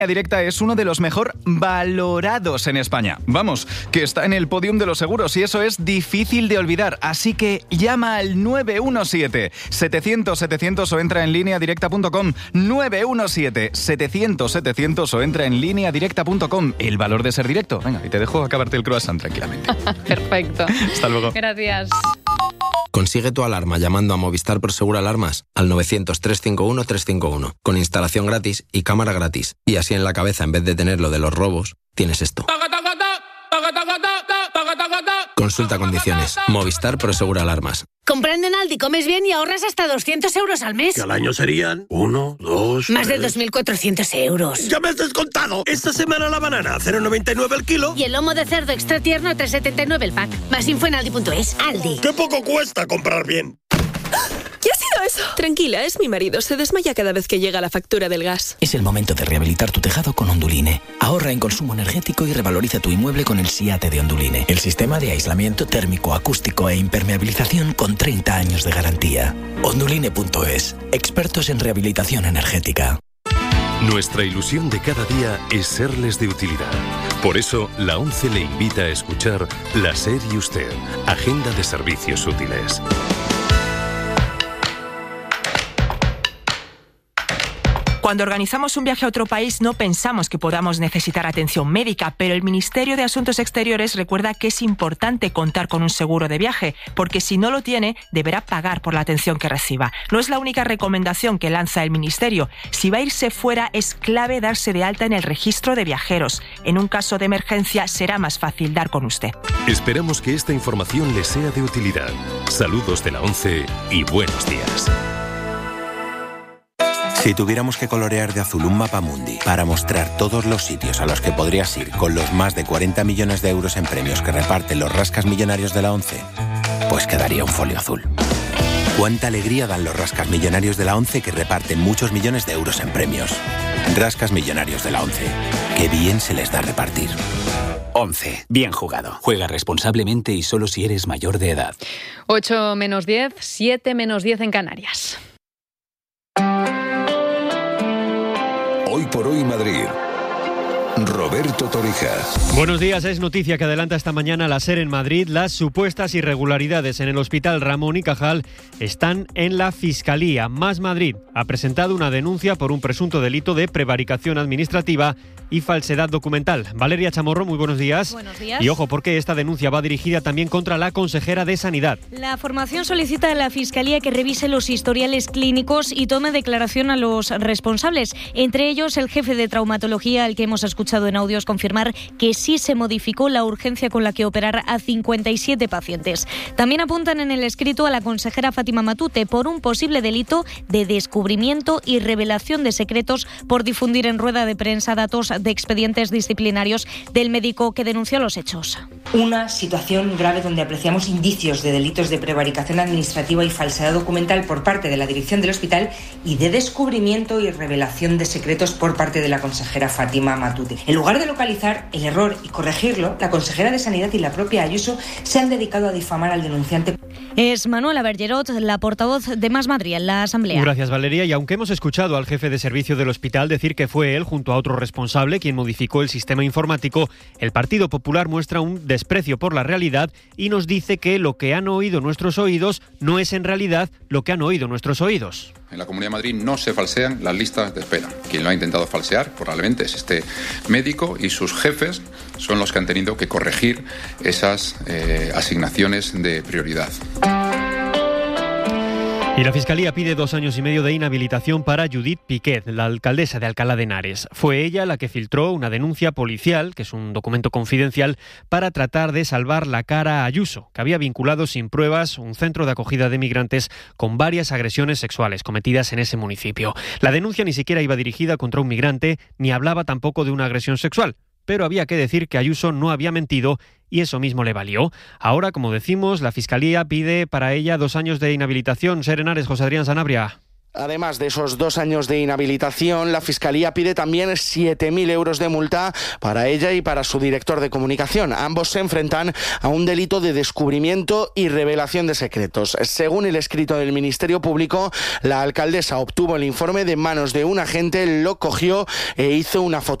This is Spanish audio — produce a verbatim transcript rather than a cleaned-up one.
Directa es uno de los mejor valorados en España. Vamos, que está en el podium de los seguros y eso es difícil de olvidar. Así que llama al nueve uno siete, setecientos, setecientos o entra en línea directa punto com. nueve uno siete, setecientos, setecientos o entra en línea directa punto com. El valor de ser directo. Venga, y te dejo acabarte el croissant tranquilamente. Perfecto. Hasta luego. Gracias. Consigue tu alarma llamando a Movistar Prosegur Alarmas al novecientos, trescientos cincuenta y uno, trescientos cincuenta y uno, con instalación gratis y cámara gratis. Y así en la cabeza, en vez de tener lo de los robos, tienes esto. Consulta condiciones. Movistar Prosegur Alarmas. Comprando en Aldi comes bien y ahorras hasta doscientos euros al mes. Que al año serían uno, dos... Más tres... de dos mil cuatrocientos euros. ¡Ya me has descontado! Esta semana la banana, cero coma noventa y nueve el kilo. Y el lomo de cerdo extra tierno, tres coma setenta y nueve el pack. Más info en aldi punto es. Aldi. ¡Qué poco cuesta comprar bien! ¿Qué ha sido eso? Tranquila, es mi marido. Se desmaya cada vez que llega la factura del gas. Es el momento de rehabilitar tu tejado con Onduline. Ahorra en consumo energético y revaloriza tu inmueble con el SIATE de Onduline. El sistema de aislamiento térmico, acústico e impermeabilización con treinta años de garantía. Onduline punto es. Expertos en rehabilitación energética. Nuestra ilusión de cada día es serles de utilidad. Por eso, la ONCE le invita a escuchar La SER y Usted, Agenda de Servicios Útiles. Cuando organizamos un viaje a otro país no pensamos que podamos necesitar atención médica, pero el Ministerio de Asuntos Exteriores recuerda que es importante contar con un seguro de viaje, porque si no lo tiene, deberá pagar por la atención que reciba. No es la única recomendación que lanza el Ministerio. Si va a irse fuera, es clave darse de alta en el registro de viajeros. En un caso de emergencia, será más fácil dar con usted. Esperamos que esta información le sea de utilidad. Saludos de la ONCE y buenos días. Si tuviéramos que colorear de azul un mapamundi para mostrar todos los sitios a los que podrías ir con los más de cuarenta millones de euros en premios que reparten los rascas millonarios de la ONCE, pues quedaría un folio azul. Cuánta alegría dan los rascas millonarios de la ONCE que reparten muchos millones de euros en premios. Rascas millonarios de la ONCE. Qué bien se les da repartir. ONCE. Bien jugado. Juega responsablemente y solo si eres mayor de edad. ocho menos diez, siete menos diez en Canarias. Hoy por hoy Madrid. Roberto Torija. Buenos días. Es noticia que adelanta esta mañana la SER en Madrid. Las supuestas irregularidades en el Hospital Ramón y Cajal están en la Fiscalía. Más Madrid ha presentado una denuncia por un presunto delito de prevaricación administrativa y falsedad documental. Valeria Chamorro, muy buenos días. Buenos días. Y ojo, porque esta denuncia va dirigida también contra la consejera de Sanidad. La formación solicita a la Fiscalía que revise los historiales clínicos y tome declaración a los responsables. Entre ellos, el jefe de traumatología, al que hemos escuchado en audios confirmar que sí se modificó la urgencia con la que operar a cincuenta y siete pacientes. También apuntan en el escrito a la consejera Fátima Matute por un posible delito de descubrimiento y revelación de secretos por difundir en rueda de prensa datos de expedientes disciplinarios del médico que denunció los hechos. Una situación grave donde apreciamos indicios de delitos de prevaricación administrativa y falsedad documental por parte de la dirección del hospital y de descubrimiento y revelación de secretos por parte de la consejera Fátima Matute. En lugar de localizar el error y corregirlo, la consejera de Sanidad y la propia Ayuso se han dedicado a difamar al denunciante. Es Manuela Bergerot, la portavoz de Más Madrid en la Asamblea. Gracias, Valeria. Y aunque hemos escuchado al jefe de servicio del hospital decir que fue él, junto a otro responsable, quien modificó el sistema informático, el Partido Popular muestra un desprecio por la realidad y nos dice que lo que han oído nuestros oídos no es en realidad lo que han oído nuestros oídos. En la Comunidad de Madrid no se falsean las listas de espera. Quien lo ha intentado falsear probablemente es este médico y sus jefes son los que han tenido que corregir esas eh, asignaciones de prioridad. Y la Fiscalía pide dos años y medio de inhabilitación para Judith Piquet, la alcaldesa de Alcalá de Henares. Fue ella la que filtró una denuncia policial, que es un documento confidencial, para tratar de salvar la cara a Ayuso, que había vinculado sin pruebas un centro de acogida de migrantes con varias agresiones sexuales cometidas en ese municipio. La denuncia ni siquiera iba dirigida contra un migrante, ni hablaba tampoco de una agresión sexual. Pero había que decir que Ayuso no había mentido y eso mismo le valió. Ahora, como decimos, la Fiscalía pide para ella dos años de inhabilitación. SER Henares, José Adrián Sanabria. Además de esos dos años de inhabilitación, la Fiscalía pide también siete mil euros de multa para ella y para su director de comunicación. Ambos se enfrentan a un delito de descubrimiento y revelación de secretos. Según el escrito del Ministerio Público, la alcaldesa obtuvo el informe de manos de un agente, lo cogió e hizo una fotografía